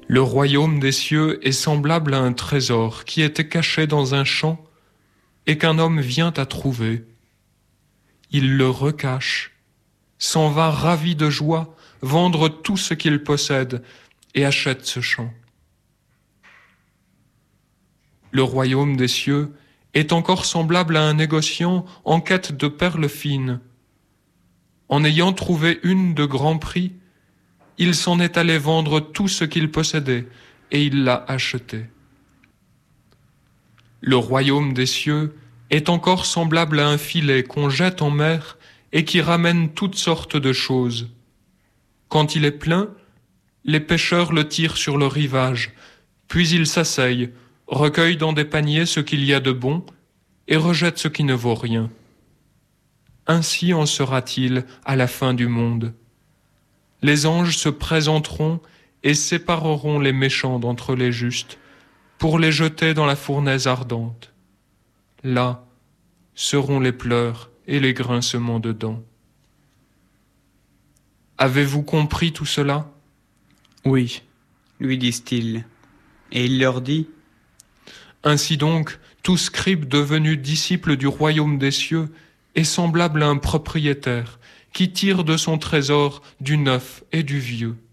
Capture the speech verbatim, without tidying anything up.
Le royaume des cieux est semblable à un trésor qui était caché dans un champ et qu'un homme vient à trouver. Il le recache, s'en va ravi de joie, vendre tout ce qu'il possède et achète ce champ. Le royaume des cieux est encore semblable à un négociant en quête de perles fines. En ayant trouvé une de grand prix, il s'en est allé vendre tout ce qu'il possédait et il l'a acheté. Le royaume des cieux est encore semblable à un filet qu'on jette en mer et qui ramène toutes sortes de choses. Quand il est plein, les pêcheurs le tirent sur le rivage, puis ils s'asseyent, recueillent dans des paniers ce qu'il y a de bon et rejettent ce qui ne vaut rien. Ainsi en sera-t-il à la fin du monde. Les anges se présenteront et sépareront les méchants d'entre les justes pour les jeter dans la fournaise ardente. Là seront les pleurs et les grincements de dents. Avez-vous compris tout cela ? Oui, lui disent-ils. Et il leur dit : Ainsi donc, tout scribe devenu disciple du royaume des cieux est semblable à un propriétaire qui tire de son trésor du neuf et du vieux.